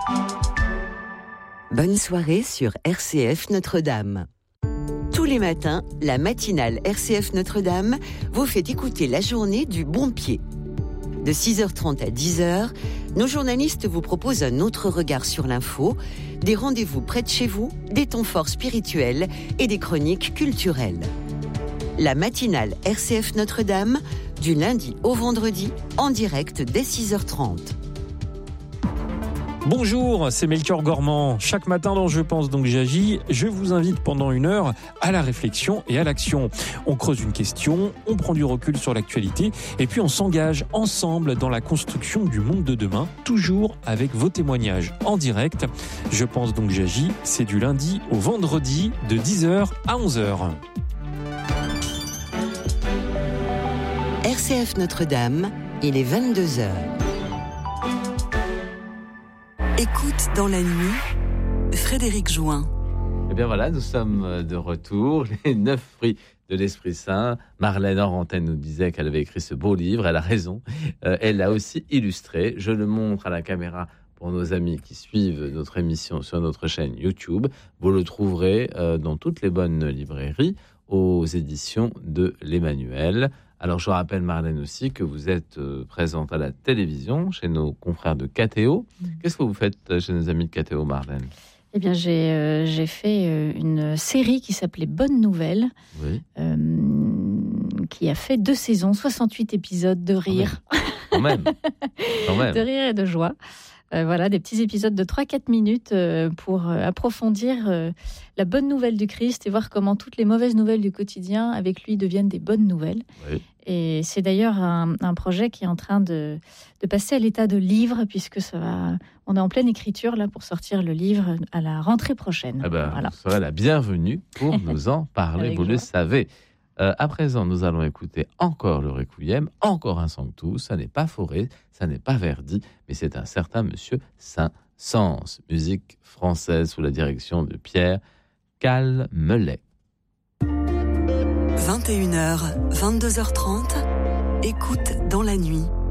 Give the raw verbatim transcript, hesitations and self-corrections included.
Bonne soirée sur R C F Notre-Dame. Tous les matins, la matinale R C F Notre-Dame vous fait écouter la journée du bon pied. De six heures trente à dix heures, nos journalistes vous proposent un autre regard sur l'info, des rendez-vous près de chez vous, des temps forts spirituels et des chroniques culturelles. La matinale R C F Notre-Dame, du lundi au vendredi, en direct dès six heures trente. Bonjour, c'est Melchior Gormand. Chaque matin dans Je pense donc j'agis, je vous invite pendant une heure à la réflexion et à l'action. On creuse une question, on prend du recul sur l'actualité et puis on s'engage ensemble dans la construction du monde de demain, toujours avec vos témoignages en direct. Je pense donc j'agis, c'est du lundi au vendredi de dix heures à onze heures. R C F Notre-Dame, il est vingt-deux heures. Écoute dans la nuit, Frédéric Join. Eh bien voilà, nous sommes de retour, les neuf fruits de l'Esprit Saint. Marlène hors antenne nous disait qu'elle avait écrit ce beau livre, elle a raison. Euh, elle l'a aussi illustré, je le montre à la caméra pour nos amis qui suivent notre émission sur notre chaîne YouTube. Vous le trouverez euh, dans toutes les bonnes librairies aux éditions de l'Emmanuel. Alors je rappelle Marlène aussi que vous êtes euh, présente à la télévision chez nos confrères de K T O. Mmh. Qu'est-ce que vous faites chez nos amis de K T O, Marlène ? Eh bien j'ai, euh, j'ai fait euh, une série qui s'appelait Bonne Nouvelle, oui. euh, qui a fait deux saisons, soixante-huit épisodes de rire. Quand même. Quand même. De rire et de joie. Euh, voilà, des petits épisodes de trois à quatre minutes euh, pour euh, approfondir euh, la bonne nouvelle du Christ et voir comment toutes les mauvaises nouvelles du quotidien avec lui deviennent des bonnes nouvelles. Oui. Et c'est d'ailleurs un, un projet qui est en train de, de passer à l'état de livre, puisque ça va, on est en pleine écriture là pour sortir le livre à la rentrée prochaine. Eh ben, voilà. Vous serez la bienvenue pour nous en parler, vous joie. Le savez. Euh, à présent, nous allons écouter encore le Requiem, encore un sanctus. Ça n'est pas Fauré, ça n'est pas Verdi, mais c'est un certain monsieur Saint-Saëns. Musique française sous la direction de Pierre Calmelet. vingt et une heures, vingt-deux heures trente, écoute dans la nuit.